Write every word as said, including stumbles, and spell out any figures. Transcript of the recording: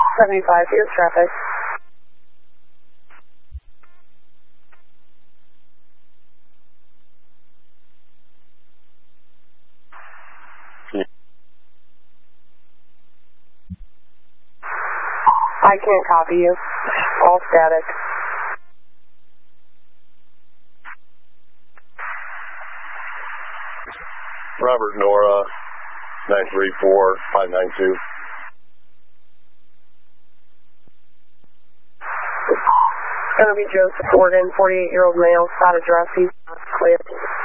seventy-five, here's traffic. I can't copy you. All static. Robert Nora, nine three four five nine two. It's going to be Joseph Gordon, forty-eight-year-old male, spotted dress. He's clear.